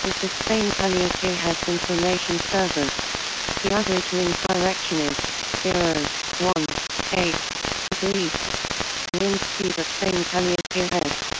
With the Spain Calliope has information servers. The average wind direction is 0, 1, 8 degrees. Wind speed of Spain Calliope has